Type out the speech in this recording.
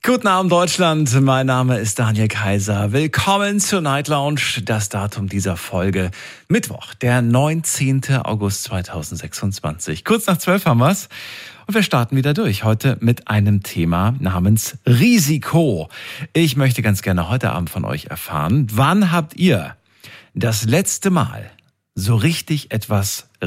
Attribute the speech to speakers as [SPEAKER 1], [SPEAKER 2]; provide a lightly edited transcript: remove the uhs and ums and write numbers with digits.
[SPEAKER 1] Guten Abend Deutschland, mein Name ist Daniel Kaiser. Willkommen zur Night Lounge. Das Datum dieser Folge, Mittwoch, der 19. August 2026. Kurz nach 12 haben wir's und wir starten wieder durch. Heute mit einem Thema namens Risiko. Ich möchte ganz gerne heute Abend von euch erfahren, wann habt ihr das letzte Mal so richtig etwas